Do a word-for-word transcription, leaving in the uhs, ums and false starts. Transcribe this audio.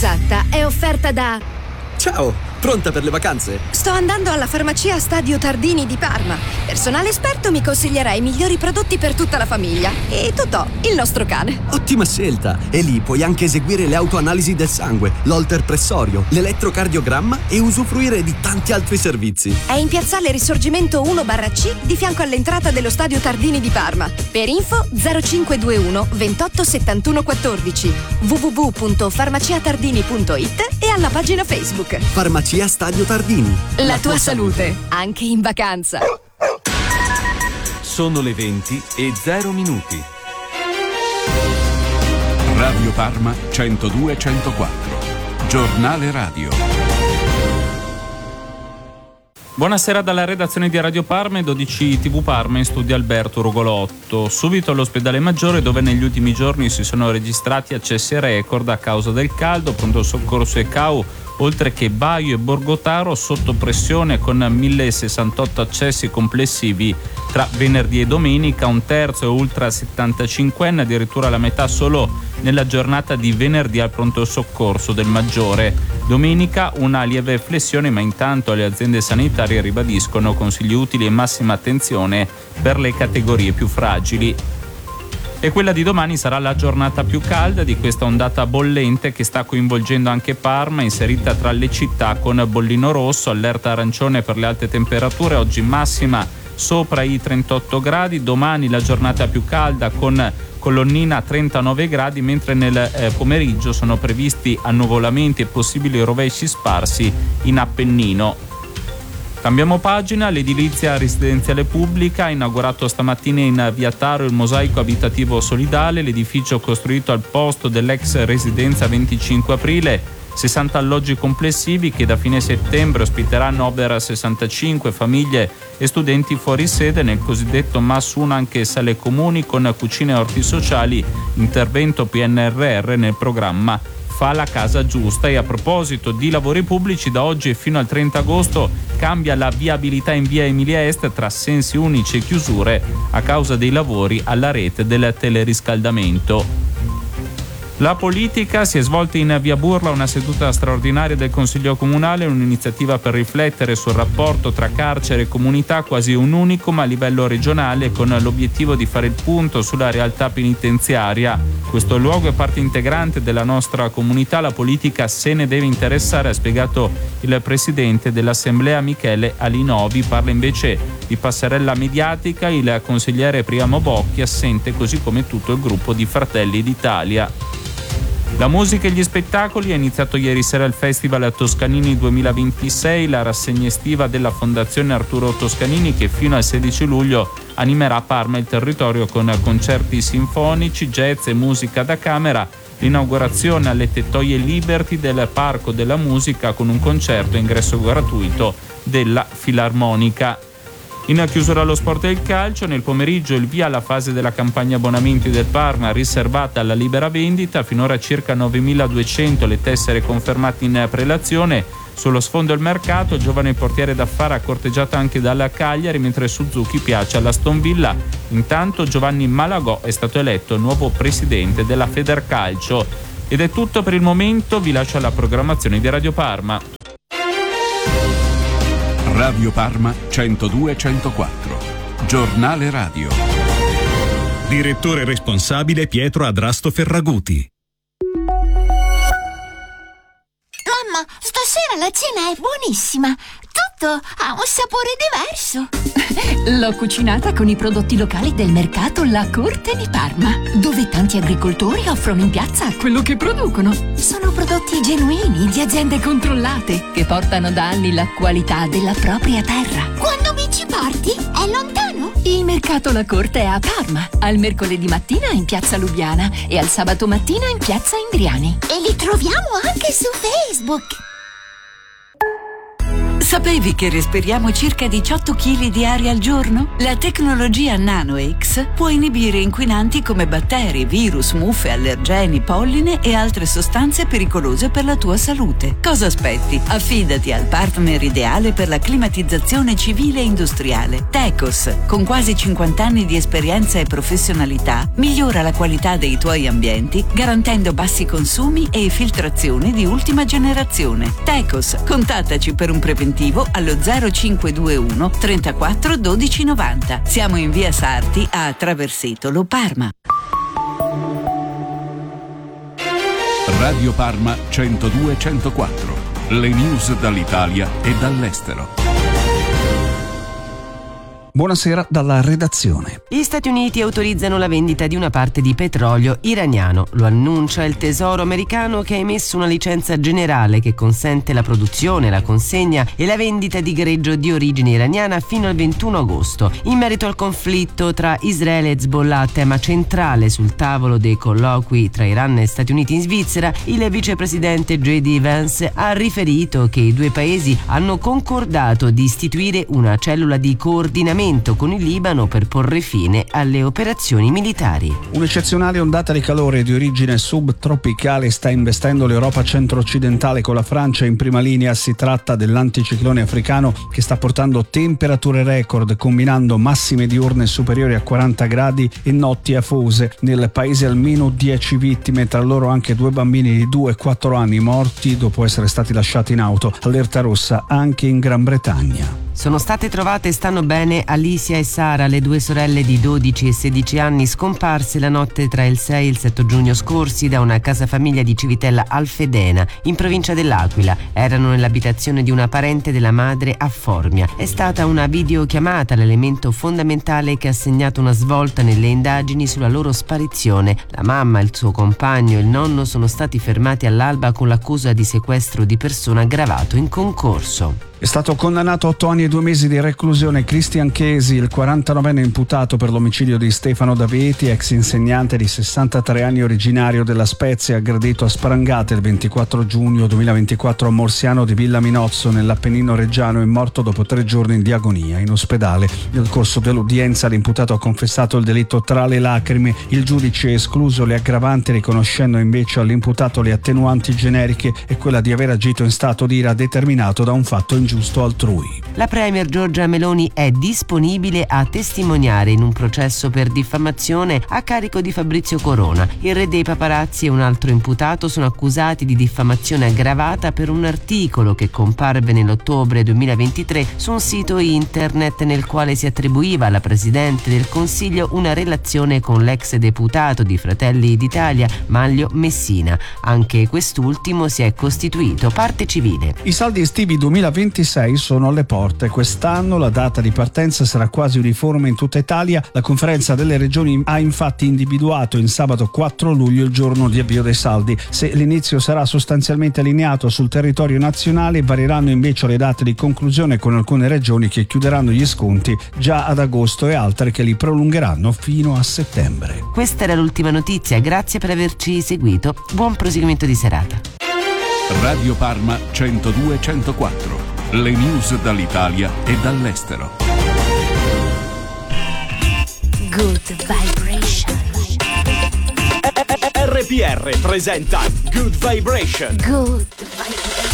Esatta è offerta da... Ciao, pronta per le vacanze? Sto andando alla farmacia Stadio Tardini di Parma. Personale esperto mi consiglierà i migliori prodotti per tutta la famiglia. E Totò, il nostro cane. Ottima scelta! E lì puoi anche eseguire le autoanalisi del sangue, l'holter pressorio, l'elettrocardiogramma e usufruire di tanti altri servizi. È in piazzale Risorgimento uno barra C di fianco all'entrata dello Stadio Tardini di Parma. Per info zero cinque due uno ventotto settantuno quattordici, w w w punto farmaciatardini punto it e alla pagina Facebook. Farmacia Stadio Tardini. La, La tua, tua salute, salute, anche in vacanza. Sono le venti e zero minuti. Radio Parma centodue centoquattro. Giornale radio. Buonasera dalla redazione di Radio Parma e dodici tivù Parma, in studio Alberto Rugolotto. Subito all'ospedale Maggiore, dove negli ultimi giorni si sono registrati accessi record a causa del caldo, pronto soccorso e C A U, oltre che Baio e Borgotaro sotto pressione con mille sessantotto accessi complessivi tra venerdì e domenica, un terzo e ultra settantacinquenne, addirittura la metà solo nella giornata di venerdì al pronto soccorso del Maggiore. Domenica una lieve flessione, ma intanto le aziende sanitarie ribadiscono consigli utili e massima attenzione per le categorie più fragili. E quella di domani sarà la giornata più calda di questa ondata bollente che sta coinvolgendo anche Parma, inserita tra le città con bollino rosso, allerta arancione per le alte temperature, oggi massima sopra i trentotto gradi, domani la giornata più calda con colonnina a trentanove gradi, mentre nel eh, pomeriggio sono previsti annuvolamenti e possibili rovesci sparsi in Appennino. Cambiamo pagina, l'edilizia residenziale pubblica ha inaugurato stamattina in via Taro il mosaico abitativo solidale, l'edificio costruito al posto dell'ex residenza venticinque aprile, sessanta alloggi complessivi che da fine settembre ospiteranno over sessantacinque famiglie e studenti fuori sede nel cosiddetto M A S uno, anche sale comuni con cucine e orti sociali, intervento P N R R nel programma Fa la casa giusta. E a proposito di lavori pubblici, da oggi e fino al trenta agosto cambia la viabilità in via Emilia Est tra sensi unici e chiusure a causa dei lavori alla rete del teleriscaldamento. La politica: si è svolta in via Burla una seduta straordinaria del Consiglio Comunale, un'iniziativa per riflettere sul rapporto tra carcere e comunità, quasi un unicum a livello regionale, con l'obiettivo di fare il punto sulla realtà penitenziaria. Questo luogo è parte integrante della nostra comunità, la politica se ne deve interessare, ha spiegato il presidente dell'Assemblea Michele Alinovi. Parla invece di passerella mediatica il consigliere Priamo Bocchi, assente così come tutto il gruppo di Fratelli d'Italia. La musica e gli spettacoli: è iniziato ieri sera il Festival Toscanini duemilaventisei, la rassegna estiva della Fondazione Arturo Toscanini che fino al sedici luglio animerà Parma e il territorio con concerti sinfonici, jazz e musica da camera. L'inaugurazione alle Tettoie Liberty del Parco della Musica con un concerto a ingresso gratuito della Filarmonica. In chiusura allo sport e il calcio, nel pomeriggio il via alla fase della campagna abbonamenti del Parma riservata alla libera vendita, finora circa novemiladuecento le tessere confermate in prelazione. Sullo sfondo del mercato, il giovane portiere d'affari corteggiato anche dalla Cagliari, mentre Suzuki piace all'Aston Villa. Intanto Giovanni Malagò è stato eletto nuovo presidente della Federcalcio. Ed è tutto per il momento, vi lascio alla programmazione di Radio Parma. Radio Parma centodue centoquattro. Giornale radio. Direttore responsabile Pietro Adrasto Ferraguti. Mamma, stasera la cena è buonissima. Tutto ha un sapore diverso. L'ho cucinata con i prodotti locali del mercato La Corte di Parma, dove tanti agricoltori offrono in piazza quello che producono. Sono prodotti genuini di aziende controllate che portano da anni la qualità della propria terra. Quando mi ci porti? È lontano? Il mercato La Corte è a Parma, al mercoledì mattina in piazza Lubiana e al sabato mattina in piazza Indriani. E li troviamo anche su Facebook. Sapevi che respiriamo circa diciotto chili di aria al giorno? La tecnologia NanoX può inibire inquinanti come batteri, virus, muffe, allergeni, polline e altre sostanze pericolose per la tua salute. Cosa aspetti? Affidati al partner ideale per la climatizzazione civile e industriale. Tecos, con quasi cinquanta anni di esperienza e professionalità, migliora la qualità dei tuoi ambienti garantendo bassi consumi e filtrazione di ultima generazione. Tecos, contattaci per un preventivo allo zero cinque due uno trentaquattro dodici novanta. Siamo in via Sarti a Traversetolo, Parma. Radio Parma centodue centoquattro. Le news dall'Italia e dall'estero. Buonasera dalla redazione. Gli Stati Uniti autorizzano la vendita di una parte di petrolio iraniano. Lo annuncia il Tesoro americano, che ha emesso una licenza generale che consente la produzione, la consegna e la vendita di greggio di origine iraniana fino al ventuno agosto. In merito al conflitto tra Israele e Hezbollah, tema centrale sul tavolo dei colloqui tra Iran e Stati Uniti in Svizzera, il vicepresidente J D Vance ha riferito che i due paesi hanno concordato di istituire una cellula di coordinamento con il Libano per porre fine alle operazioni militari. Un'eccezionale ondata di calore di origine subtropicale sta investendo l'Europa centro-occidentale, con la Francia in prima linea. Si tratta dell'anticiclone africano che sta portando temperature record, combinando massime diurne superiori a quaranta gradi e notti afose. Nel paese almeno dieci vittime, tra loro anche due bambini di due e quattro anni morti dopo essere stati lasciati in auto. Allerta rossa anche in Gran Bretagna. Sono state trovate e stanno bene Alicia e Sara, le due sorelle di dodici e sedici anni scomparse la notte tra il sei e il sette giugno scorsi da una casa famiglia di Civitella Alfedena, in provincia dell'Aquila. Erano nell'abitazione di una parente della madre a Formia. È stata una videochiamata l'elemento fondamentale che ha segnato una svolta nelle indagini sulla loro sparizione. La mamma, il suo compagno e il nonno sono stati fermati all'alba con l'accusa di sequestro di persona aggravato in concorso. È stato condannato a otto anni e due mesi di reclusione Cristian Chesi, il quarantanovenne imputato per l'omicidio di Stefano Daveti, ex insegnante di sessantatré anni originario della Spezia, aggredito a sprangate il ventiquattro giugno duemilaventiquattro a Morsiano di Villa Minozzo nell'Appennino reggiano e morto dopo tre giorni di agonia in ospedale. Nel corso dell'udienza l'imputato ha confessato il delitto tra le lacrime. Il giudice ha escluso le aggravanti, riconoscendo invece all'imputato le attenuanti generiche e quella di aver agito in stato di ira determinato da un fatto ingiusto altrui. La premier Giorgia Meloni è disponibile a testimoniare in un processo per diffamazione a carico di Fabrizio Corona. Il re dei paparazzi e un altro imputato sono accusati di diffamazione aggravata per un articolo che comparve nell'ottobre duemilaventitré su un sito internet nel quale si attribuiva alla Presidente del Consiglio una relazione con l'ex deputato di Fratelli d'Italia Manlio Messina. Anche quest'ultimo si è costituito parte civile. I saldi estivi duemilaventisei sono alle porte. Quest'anno la data di partenza sarà quasi uniforme in tutta Italia. La Conferenza delle Regioni ha infatti individuato in sabato quattro luglio il giorno di avvio dei saldi. Se l'inizio sarà sostanzialmente allineato sul territorio nazionale, varieranno invece le date di conclusione, con alcune regioni che chiuderanno gli sconti già ad agosto e altre che li prolungheranno fino a settembre. Questa era l'ultima notizia, grazie per averci seguito. Buon proseguimento di serata. Radio Parma centodue centoquattro. Le news dall'Italia e dall'estero. Good Vibration. R P R presenta Good Vibration. Good Vibration.